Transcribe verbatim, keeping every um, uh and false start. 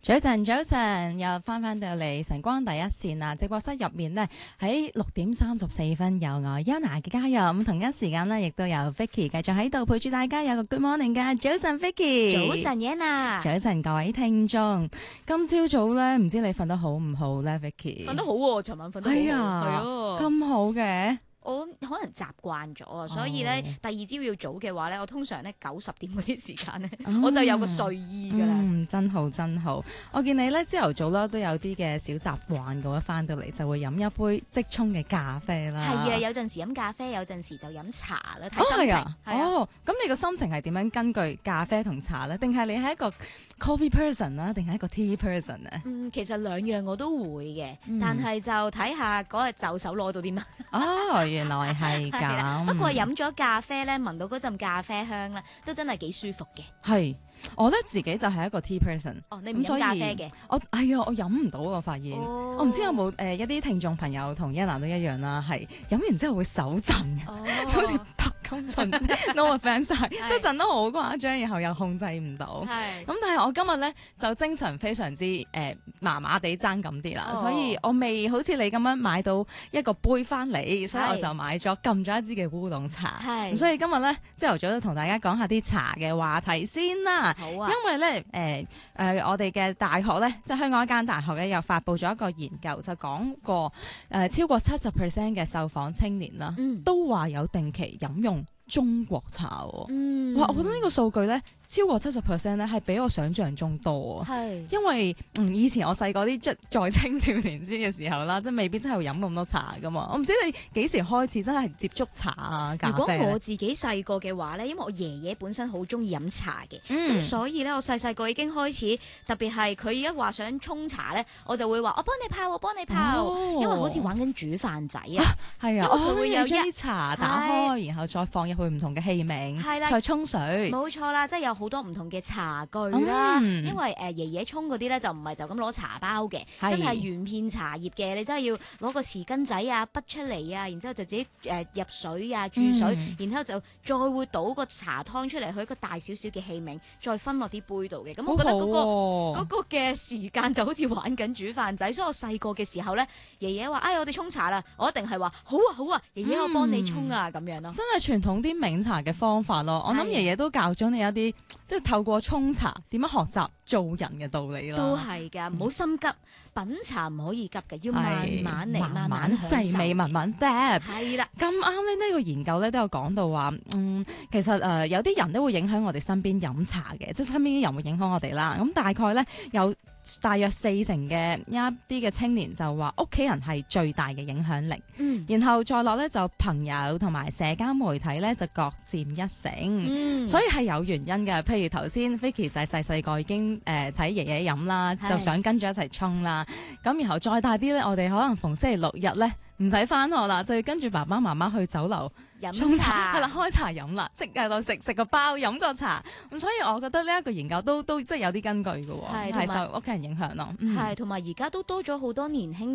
早晨，早晨，又翻翻到嚟晨光第一線啊！直播室入面呢，喺六點三十四分有我 Yana 嘅加入，咁同一時間呢，亦都有 Vicky 繼續喺度陪住大家，有個 Good Morning 噶。早晨 Vicky， 早晨 Yana， 早晨各位聽眾，今朝早咧，唔知你瞓得好唔好咧 Vicky？ 瞓得好喎，尋晚瞓得好， 係啊，咁好嘅。 我可能習慣咗啊，所以咧、oh. 第二朝要早嘅話咧，我通常咧九十點嗰啲時間咧，嗯、我就有個睡意噶啦。 嗯，真好真好。我見你咧朝頭早啦都有啲嘅小習慣嘅，一翻到嚟就會飲一杯即沖嘅咖啡啦。 係啊，有陣時飲咖啡，有陣時就飲茶啦，睇心情。 哦，係啊。哦，咁你個心情係點樣根據咖啡同茶咧？定係你係一個 coffee person 啦，定係一個 tea person 咧？ 嗯，其實兩樣我都會嘅， 嗯、 但係就睇下嗰日就手攞到啲乜。 哦，原來係咁。 不過飲咗咖啡咧，聞到嗰陣咖啡香咧，都真係幾舒服嘅。 係，我覺得自己就係一個 tea person。 哦，你唔飲咖啡嘅？我係啊，我飲唔到我發現。哦、我唔知有冇誒、呃、一啲聽眾朋友同 Yana 都一樣啦，係飲完之後會手震嘅，哦、好似拍咁震。No offence，但係即係震得好誇張，然後又控制唔到。係。咁但係我今日咧就精神非常之誒麻麻地爭咁啲啦，哦、所以我未好似你咁樣買到一個杯翻嚟，所以我就買咗撳咗一支嘅烏龍茶。係。咁所以今日咧朝頭早都同大家講下啲茶嘅話題先啦。好啊。因為咧誒誒我哋嘅大學咧，即係香港一間大學咧，又發布咗一個研究，就講過誒、呃、超過七十 percent 嘅受訪青年啦，嗯、都話有定期飲用中國茶。嗯，哇！我覺得呢個數據咧，超過七十 percent 咧，係比我想象中多啊。係，因為嗯以前我細個啲即在青少年之嘅時候啦，即係未必真係會飲咁多茶噶嘛。我唔知你幾時開始真係接觸茶啊咖啡。 如果我自己細個嘅話咧，因為我爺爺本身好中意飲茶嘅，咁、嗯、所以咧我細細個已經開始，特別係佢一話想沖茶咧，我就會話我幫你泡，我幫你泡，哦、因為好似玩緊煮飯仔啊。係啊，因為佢會有將啲茶打開，是然後再放入去唔同嘅器皿，係啦，再沖水。冇錯啦，即係有好多唔同嘅茶具啦。嗯、因為誒、呃、爺爺沖嗰啲咧就唔係就咁攞茶包嘅，是真係原片茶葉嘅。你真係要攞個匙羹仔啊，滗出嚟啊，然之後就自己誒、呃、入水啊，注水，嗯、然之後就再會倒個茶湯出嚟，去一個大少少嘅器皿，再分落啲杯度嘅。咁我覺得嗰、嗰個嗰、嗰個嘅時間就好似玩緊煮飯仔。所以我細個嘅時候咧，爺爺話：哎，我哋沖茶啦，我一定係話好啊好啊，爺爺我幫你沖啊咁、嗯、樣咯。真係傳統啲茗茶嘅方法咯。我諗爺爺都教咗你一啲，即係透過沖茶點樣學習做人嘅道理咯。都係㗎，唔好心急，品茶唔可以急嘅，要慢慢嚟，慢慢細味，慢慢嗒。係啦，咁啱咧，呢個研究咧都有講到話，嗯，其實誒、呃、有啲人都會影響我哋身邊飲茶嘅，即係身邊啲人會影響我哋啦。咁大概咧有大約四成嘅一啲嘅青年就話屋企人係最大嘅影響力，嗯、然後再落咧就朋友同埋社交媒體咧就各佔一成，嗯、所以係有原因嘅。譬如頭先 Vicky 就係細細個已經誒睇爺爺飲啦，是就想跟住一齊沖啦。咁然後再大啲咧，我哋可能逢星期六日咧唔使返學啦，就要跟住爸爸媽媽去酒樓飲茶，係啦，開茶飲啦，即係度食食個包飲個茶。咁所以我覺得呢一個研究都都即係有啲根據嘅，係受屋企人影響咯。係同埋而家都多咗好多年輕